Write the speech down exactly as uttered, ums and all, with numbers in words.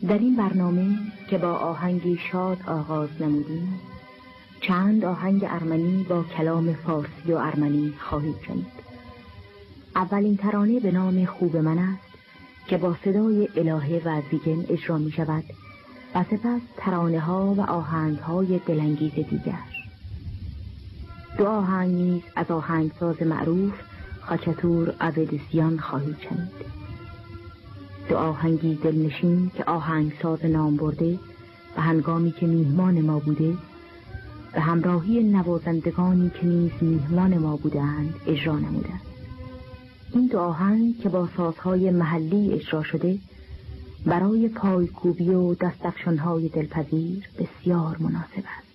در این برنامه که با آهنگی شاد آغاز نمودیم، چند آهنگ ارمنی با کلام فارسی و ارمنی خواهید شنید. اولین ترانه به نام خوب من است که با صدای الهه و زیگن اجرا می شود و سپس ترانه ها و آهنگ های دلانگیز دیگر. دو آهنگ نیز از آهنگساز معروف خاچاتور آودسیان خواهید شنید. دو آهنگی دلنشین که آهنگساز نام برده و هنگامی که میهمان ما بوده و همراهی نوازندگانی که نیز میهمان ما بودند اجرا نموده. این دو آهنگ که با سازهای محلی اجرا شده برای پایکوبی و دستفشانهای دلپذیر بسیار مناسب است.